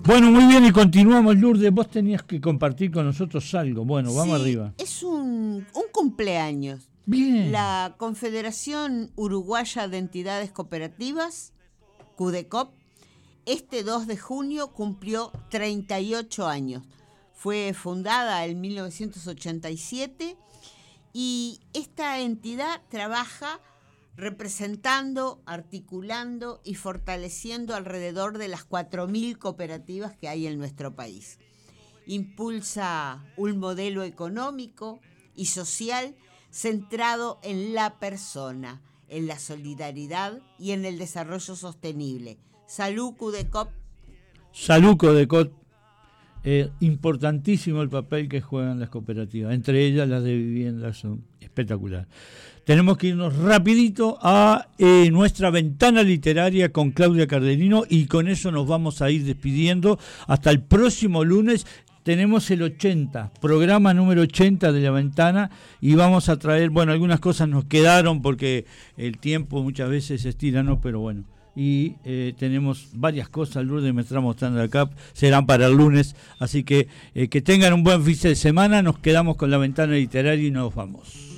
Bueno, muy bien, y continuamos, Lourdes. Vos tenías que compartir con nosotros algo. Bueno, vamos arriba. Es un cumpleaños. Bien. La Confederación Uruguaya de Entidades Cooperativas, CUDECOP, este 2 de junio cumplió 38 años. Fue fundada en 1987 y esta entidad trabaja representando, articulando y fortaleciendo alrededor de las 4.000 cooperativas que hay en nuestro país. Impulsa un modelo económico y social centrado en la persona, en la solidaridad y en el desarrollo sostenible. Salud, CUDECOP. Salud, CUDECOP. Importantísimo el papel que juegan las cooperativas, entre ellas las de viviendas son espectaculares. Tenemos que irnos rapidito a nuestra ventana literaria con Claudia Cardenino y con eso nos vamos a ir despidiendo hasta el próximo lunes. Tenemos el 80, programa número 80 de La Ventana y vamos a traer, bueno, algunas cosas nos quedaron porque el tiempo muchas veces se estira, ¿no? Pero bueno. Y tenemos varias cosas, Lourdes me está mostrando acá, serán para el lunes, así que tengan un buen fin de semana, nos quedamos con La Ventana Literaria y nos vamos.